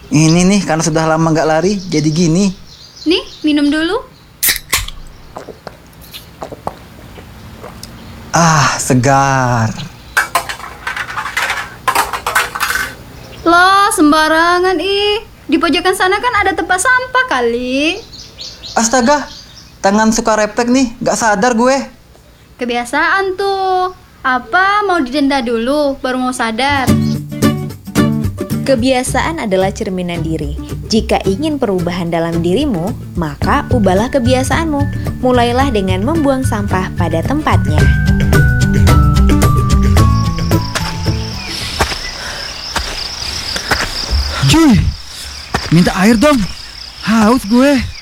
Ini nih, karena sudah lama nggak lari, jadi gini. Nih, minum dulu. Ah, segar. Lah, sembarangan ih. Di pojokan sana kan ada tempat sampah kali. Astaga, tangan suka refleks nih, nggak sadar gue. Kebiasaan tuh. Apa mau didenda dulu baru mau sadar? Kebiasaan adalah cerminan diri. Jika ingin perubahan dalam dirimu, maka ubahlah kebiasaanmu. Mulailah dengan membuang sampah pada tempatnya. Cuy, minta air dong. Haus gue.